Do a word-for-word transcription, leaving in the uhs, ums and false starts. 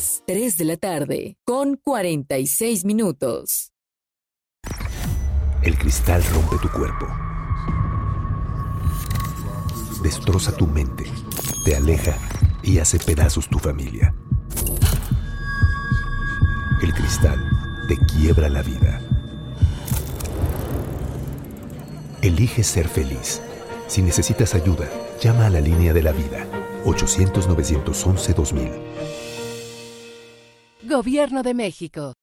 las tres de la tarde, con cuarenta y seis minutos. El cristal rompe tu cuerpo. Destroza tu mente, te aleja y hace pedazos tu familia. El cristal te quiebra la vida. Elige ser feliz. Si necesitas ayuda, llama a la línea de la vida, ochocientos, novecientos once, dos mil. Gobierno de México.